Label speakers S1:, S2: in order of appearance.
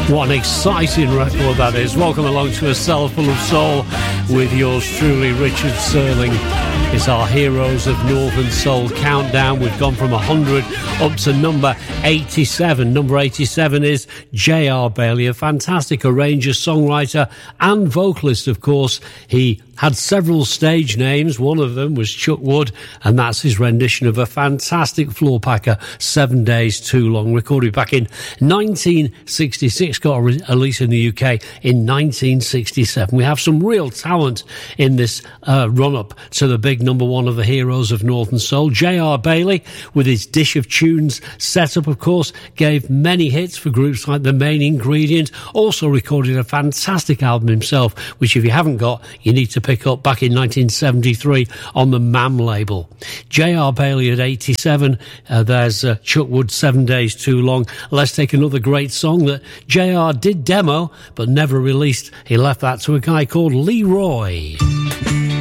S1: What an exciting record that is. Welcome along to A Cell Full of Soul with yours truly, Richard Serling. It's our Heroes of Northern Soul countdown. We've gone from 100 up to number 87. Number 87 is J.R. Bailey, a fantastic arranger, songwriter and vocalist, of course. He had several stage names. One of them was Chuck Wood, and that's his rendition of a fantastic floor packer, 7 Days Too Long, recorded back in 1966, got a release in the UK in 1967. We have some real talent in this run-up to the big number one of the Heroes of Northern Soul. J.R. Bailey, with his Dish of Tunes setup, of course, gave many hits for groups like The Main Ingredient, also recorded a fantastic album himself, which if you haven't got, you need to pick up back in 1973 on the MAM label. J.R. Bailey at 87, there's Chuck Wood, 7 Days Too Long. Let's take another great song that J.R. did demo, but never released. He left that to a guy called Leroy.